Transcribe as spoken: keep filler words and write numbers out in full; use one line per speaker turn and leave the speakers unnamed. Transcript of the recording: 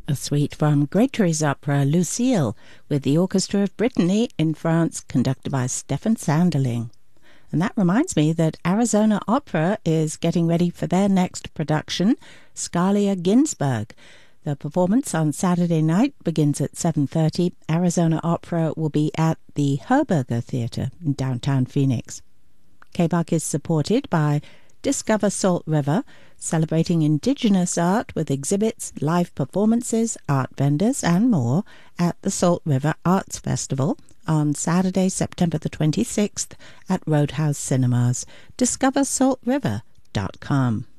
A suite from Grétry's opera Lucille with the Orchestra of Brittany in France, conducted by Stefan Sanderling. And that reminds me that Arizona Opera is getting ready for their next production, Scalia Ginsberg. The performance on Saturday night begins at seven thirty. Arizona Opera will be at the Herberger Theatre in downtown Phoenix. K B U C is supported by Discover Salt River, celebrating Indigenous art with exhibits, live performances, art vendors, and more at the Salt River Arts Festival on Saturday, September the twenty-sixth at Roadhouse Cinemas. discover salt river dot com.